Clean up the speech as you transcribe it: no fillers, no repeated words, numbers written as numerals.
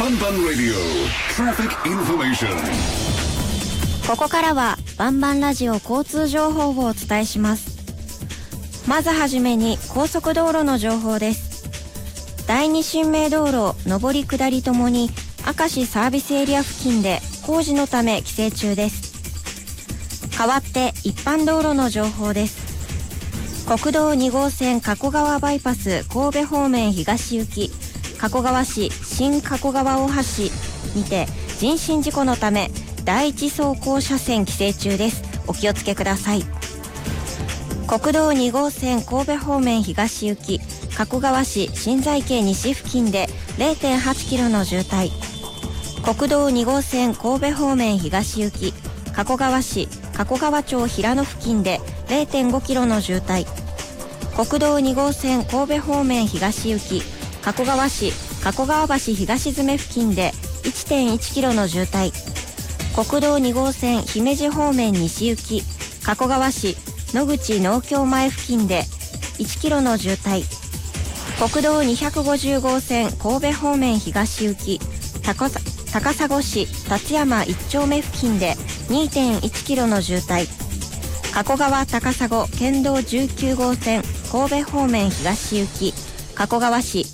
バンバンラディオトラフィックインフォメーション。 ここからはバンバンラジオ交通情報をお伝えします。まずはじめに高速道路の情報です。第二新名道路上り下りともに明石サービスエリア付近で工事のため規制中です。代わって一般道路の情報です。国道2号線加古川バイパス神戸方面東行き加古川市新加古川大橋にて人身事故のため第一走行車線規制中です。お気をつけください。国道2号線神戸方面東行き加古川市新在家西付近で 0.8 キロの渋滞。国道2号線神戸方面東行き加古川市加古川町平野付近で 0.5 キロの渋滞。国道2号線神戸方面東行き加古川市加古川橋東詰付近で 1.1 キロの渋滞。国道2号線姫路方面西行き加古川市野口農協前付近で1キロの渋滞。国道250号線神戸方面東行き高砂市立山1丁目付近で 2.1 キロの渋滞。加古川高砂県道19号線神戸方面東行き加古川市